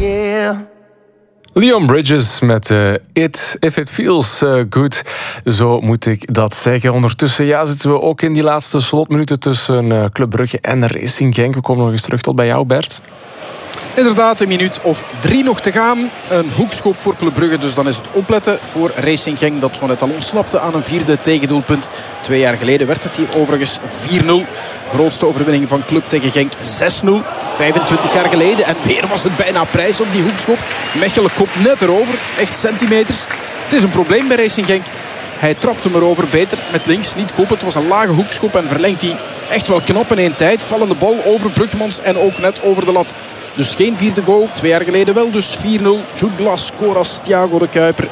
Yeah. Leon Bridges met If It Feels Good. Zo moet ik dat zeggen. Ondertussen zitten we ook in die laatste slotminuten tussen Club Brugge en Racing Genk. We komen nog eens terug tot bij jou, Bert. Inderdaad, een minuut of 3 nog te gaan. Een hoekschop voor Club Brugge, dus dan is het opletten voor Racing Genk. Dat zo net al ontsnapte aan een 4e tegendoelpunt. 2 jaar geleden werd het hier overigens 4-0. Grootste overwinning van Club tegen Genk 6-0. 25 jaar geleden. En weer was het bijna prijs op die hoekschop. Mechelen kopt net erover. Echt centimeters. Het is een probleem bij Racing Genk. Hij trapt hem erover beter met links. Niet koppen. Het was een lage hoekschop en verlengt hij echt wel knap in 1 tijd. Vallende bal over Bruggemans en ook net over de lat. Dus geen 4e goal. 2 jaar geleden wel. Dus 4-0. Jude Blas, Coras, Thiago de Kuiper.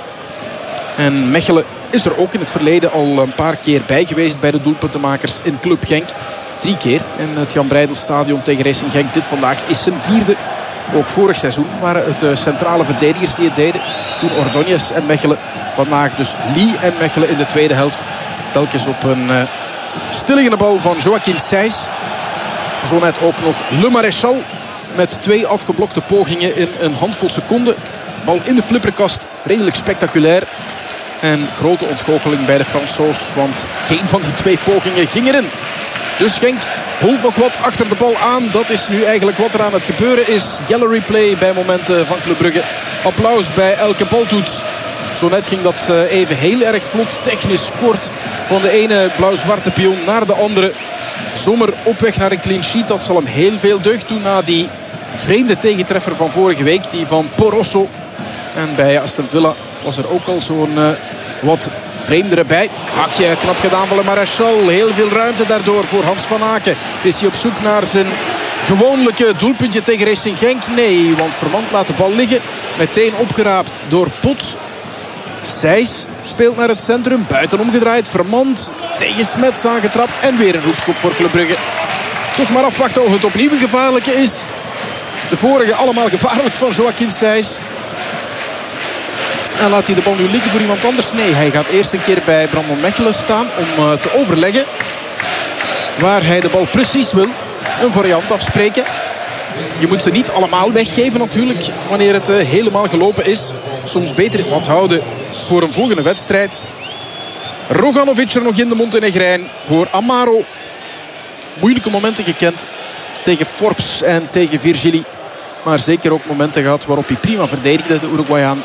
En Mechelen is er ook in het verleden al een paar keer bij geweest bij de doelpuntenmakers in Club Genk. 3 keer in het Jan Breidel-stadion tegen Racing Genk. Dit vandaag is zijn 4e. Ook vorig seizoen waren het de centrale verdedigers die het deden. Toen Ordóñez en Mechelen. Vandaag dus Lee en Mechelen in de tweede helft. Telkens op een stilliggende bal van Joaquin Sijs. Zo net ook nog Le Maréchal. Met 2 afgeblokte pogingen in een handvol seconden. Bal in de flipperkast. Redelijk spectaculair. En grote ontgoocheling bij de Fransoos. Want geen van die 2 pogingen ging erin. Dus Genk holt nog wat achter de bal aan. Dat is nu eigenlijk wat er aan het gebeuren is. Gallery play bij momenten van Club Brugge. Applaus bij elke baltoets. Zo net ging dat even heel erg vlot. Technisch kort van de ene blauw-zwarte pion naar de andere. Sommer op weg naar een clean sheet. Dat zal hem heel veel deugd doen na die vreemde tegentreffer van vorige week. Die van Porosso. En bij Aston Villa was er ook al zo'n wat vreemdere bij. Hakje knap gedaan van Le Maréchal. Heel veel ruimte daardoor voor Hans van Aken. Is hij op zoek naar zijn gewoonlijke doelpuntje tegen Racing Genk? Nee, want Vermand laat de bal liggen. Meteen opgeraapt door Pots. Sijs speelt naar het centrum. Buiten omgedraaid. Vermand tegen Smets aangetrapt. En weer een hoekschop voor Club Brugge. Toch maar afwachten of het opnieuw een gevaarlijke is. De vorige allemaal gevaarlijk van Joaquin Sijs. En laat hij de bal nu liggen voor iemand anders? Nee, hij gaat eerst een keer bij Brandon Mechelen staan om te overleggen waar hij de bal precies wil. Een variant afspreken. Je moet ze niet allemaal weggeven natuurlijk wanneer het helemaal gelopen is. Soms beter wat houden voor een volgende wedstrijd. Roganovic er nog in de Montenegrijn voor Amaro. Moeilijke momenten gekend tegen Forbes en tegen Virgili. Maar zeker ook momenten gehad waarop hij prima verdedigde, de Uruguayaan.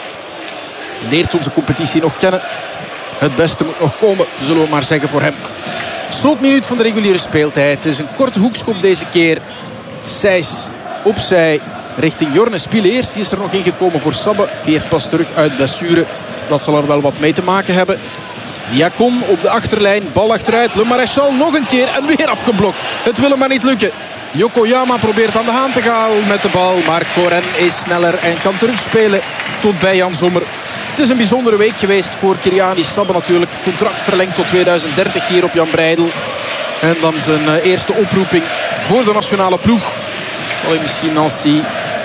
Leert onze competitie nog kennen. Het beste moet nog komen, zullen we maar zeggen voor hem. Slotminuut van de reguliere speeltijd. Het is een korte hoekschop deze keer. Sijs opzij richting Jorne Spileers. Die is er nog ingekomen voor Sabbe. Keert pas terug uit blessure. Dat zal er wel wat mee te maken hebben. Diacon op de achterlijn. Bal achteruit. Le Maréchal nog een keer en weer afgeblokt. Het wil hem maar niet lukken. Yokoyama probeert aan de haan te gaan met de bal. Maar Koren is sneller en kan terugspelen tot bij Jan Sommer. Het is een bijzondere week geweest voor Kyriani Sabbe natuurlijk. Contract verlengd tot 2030 hier op Jan Breidel. En dan zijn eerste oproeping voor de nationale ploeg. Zal hij misschien als hij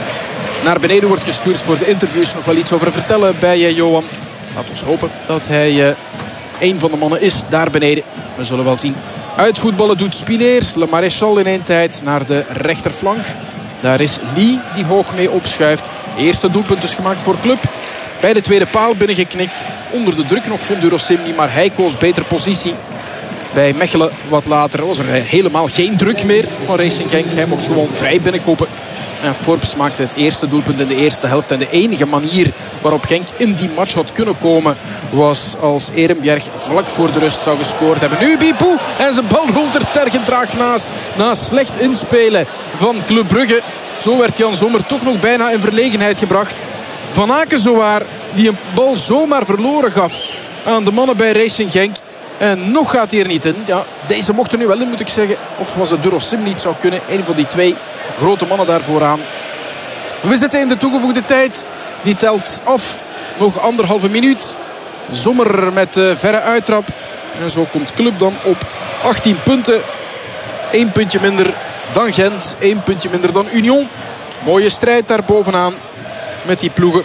naar beneden wordt gestuurd voor de interviews nog wel iets over vertellen bij Johan. Laat ons hopen dat hij een van de mannen is daar beneden. We zullen wel zien. Uitvoetballen doet Spileers. Le Maréchal in 1 tijd naar de rechterflank. Daar is Lee die hoog mee opschuift. Eerste doelpunt dus gemaakt voor Club. Bij de tweede paal binnengeknikt. Onder de druk nog vond Durosimni, maar hij koos betere positie. Bij Mechelen wat later was er helemaal geen druk meer van Racing Genk. Hij mocht gewoon vrij binnenkoppen. En Forbes maakte het eerste doelpunt in de eerste helft. En de enige manier waarop Genk in die match had kunnen komen was als Ehrenbjerg vlak voor de rust zou gescoord hebben. Nu Bipou en zijn bal rolt er tergend traag naast. Na slecht inspelen van Club Brugge. Zo werd Jan Sommer toch nog bijna in verlegenheid gebracht. Van Aken zowaar, die een bal zomaar verloren gaf aan de mannen bij Racing Genk. En nog gaat hij er niet in. Ja, deze mocht er nu wel in, moet ik zeggen. Of was het Durosim niet zou kunnen. Een van die 2 grote mannen daar vooraan. We zitten in de toegevoegde tijd. Die telt af. Nog 1,5 minuut. Sommer met verre uittrap. En zo komt Club dan op 18 punten. 1 puntje minder dan Gent. 1 puntje minder dan Union. Mooie strijd daar bovenaan. Met die ploegen.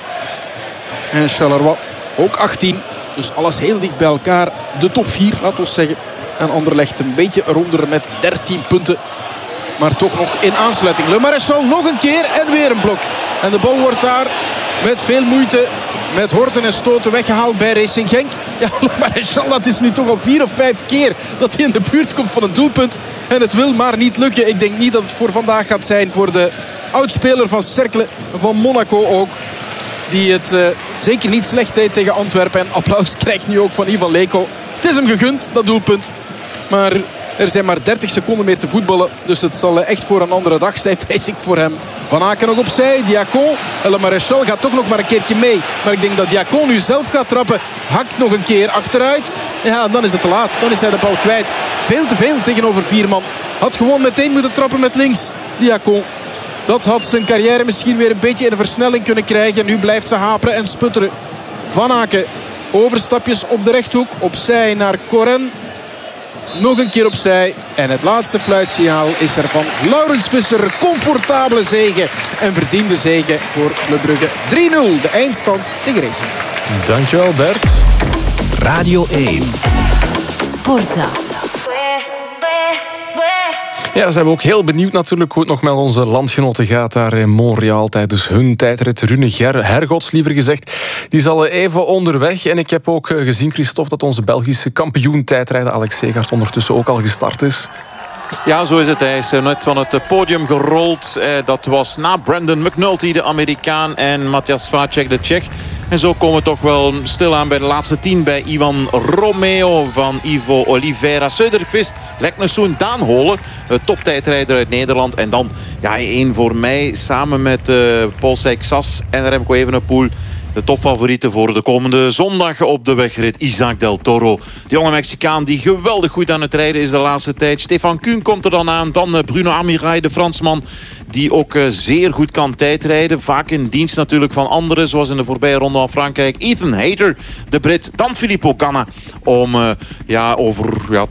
En Charleroi ook 18. Dus alles heel dicht bij elkaar. De top 4, laten we zeggen. En Anderlecht een beetje eronder met 13 punten. Maar toch nog in aansluiting. Le Maréchal nog een keer en weer een blok. En de bal wordt daar met veel moeite, met horten en stoten weggehaald bij Racing Genk. Ja, Maréchal, dat is nu toch al 4 of 5 keer dat hij in de buurt komt van een doelpunt. En het wil maar niet lukken. Ik denk niet dat het voor vandaag gaat zijn voor de oudspeler van Cercle, van Monaco ook. Die het zeker niet slecht deed tegen Antwerpen. En applaus krijgt nu ook van Ivan Leko. Het is hem gegund, dat doelpunt. Maar er zijn maar 30 seconden meer te voetballen. Dus het zal echt voor een andere dag zijn, vrees ik voor hem. Van Aken nog opzij. Diacon. Le Maréchal gaat toch nog maar een keertje mee. Maar ik denk dat Diacon nu zelf gaat trappen. Hakt nog een keer achteruit. Ja, dan is het te laat. Dan is hij de bal kwijt. Veel te veel tegenover 4 man. Had gewoon meteen moeten trappen met links. Diacon. Dat had zijn carrière misschien weer een beetje in een versnelling kunnen krijgen. Nu blijft ze haperen en sputteren. Van Aken. Overstapjes op de rechthoek. Opzij naar Coren. Nog een keer opzij. En het laatste fluitsignaal is er van Laurens Visser. Comfortabele zege. En verdiende zege voor Club Brugge. 3-0 de eindstand tegen Racing. Dankjewel Bert. Radio 1. Sportza. Ja, zijn we ook heel benieuwd natuurlijk hoe het nog met onze landgenoten gaat daar in Montreal tijdens hun tijdrit. Rune Hergots, liever gezegd, die zal even onderweg. En ik heb ook gezien, Christophe, dat onze Belgische kampioen tijdrijder Alex Segaert ondertussen ook al gestart is. Ja, zo is het. Hij is net van het podium gerold. Dat was na Brandon McNulty, de Amerikaan, en Matthias Vacek, de Tsjech. En zo komen we toch wel stilaan bij de laatste 10 bij Ivan Romeo van Ivo Oliveira. Söderqvist, Leknessoen, Daan Holen, toptijdrijder uit Nederland. En dan één voor mij samen met Paul Seixas en Remco Evenepoel. De topfavorieten voor de komende zondag op de wegrit, Isaac del Toro. De jonge Mexicaan die geweldig goed aan het rijden is de laatste tijd. Stefan Kuhn komt er dan aan. Dan Bruno Amirail, de Fransman, die ook zeer goed kan tijdrijden. Vaak in dienst natuurlijk van anderen, zoals in de voorbije ronde van Frankrijk. Ethan Hayter, de Brit. Dan Filippo Ganna om over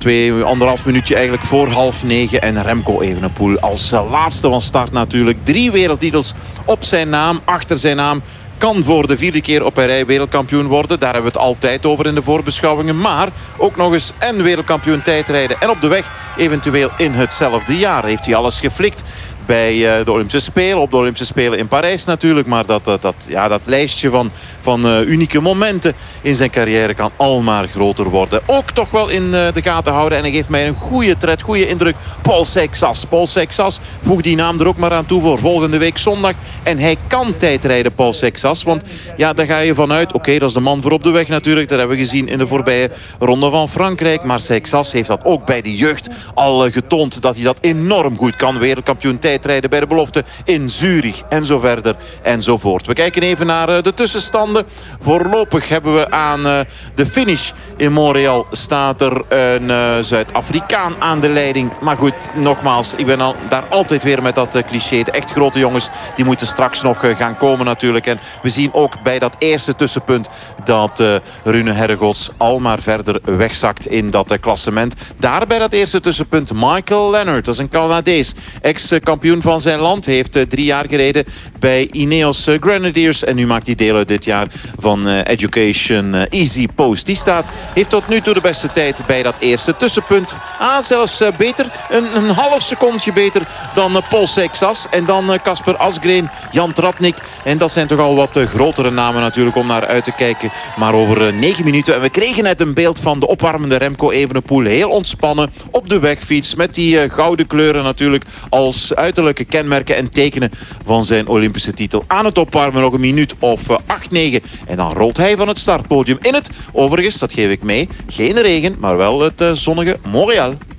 2,5 minuutje eigenlijk voor 8:30. En Remco Evenepoel als laatste van start natuurlijk. 3 wereldtitels op zijn naam, achter zijn naam. Kan voor de 4e keer op een rij wereldkampioen worden. Daar hebben we het altijd over in de voorbeschouwingen. Maar ook nog eens en wereldkampioen tijdrijden. En op de weg eventueel in hetzelfde jaar. Heeft hij alles geflikt bij de Olympische Spelen. Op de Olympische Spelen in Parijs natuurlijk. Maar dat lijstje van unieke momenten in zijn carrière kan al maar groter worden. Ook toch wel in de gaten houden. En hij geeft mij een goede tred, goede indruk. Paul Seixas. Paul Seixas, voeg die naam er ook maar aan toe voor volgende week zondag. En hij kan tijdrijden, Paul Seixas. Want daar ga je vanuit. Oké, dat is de man voor op de weg natuurlijk. Dat hebben we gezien in de voorbije ronde van Frankrijk. Maar Seixas heeft dat ook bij de jeugd al getoond. Dat hij dat enorm goed kan. Wereldkampioen tijdrijden bij de belofte in Zurich. En zo verder enzovoort. We kijken even naar de tussenstanden. Voorlopig hebben we aan de finish in Montreal staat er een Zuid-Afrikaan aan de leiding. Maar goed, nogmaals, ik ben daar altijd weer met dat cliché. De echt grote jongens, die moeten straks nog gaan komen natuurlijk. En we zien ook bij dat eerste tussenpunt dat Rune Hergots al maar verder wegzakt in dat klassement. Daar bij dat eerste tussenpunt Michael Leonard. Dat is een Canadees, ex-kampioen van zijn land. Heeft 3 jaar gereden bij Ineos Grenadiers. En nu maakt hij deel uit dit jaar van Education Easy Post. Die heeft tot nu toe de beste tijd bij dat eerste tussenpunt. Zelfs beter, een half secondje beter dan Paul Seixas. En dan Kasper Asgreen, Jan Tratnik. En dat zijn toch al wat grotere namen natuurlijk om naar uit te kijken. Maar over 9 minuten. En we kregen net een beeld van de opwarmende Remco Evenepoel. Heel ontspannen op de wegfiets. Met die gouden kleuren natuurlijk als uiterlijke kenmerken en tekenen van zijn Olympische titel. Aan het opwarmen nog een minuut of 8-9. En dan rolt hij van het startpodium in het, overigens, dat geef ik mee, geen regen, maar wel het zonnige Montreal.